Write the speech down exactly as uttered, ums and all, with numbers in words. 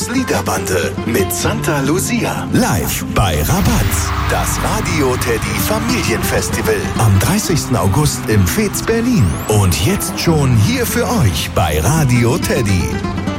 Teddy's Liederbande mit Santa Lucia. Live bei Rabatz. Das Radio Teddy Familienfestival. Am dreißigsten August im Fez Berlin. Und jetzt schon hier für euch bei Radio Teddy.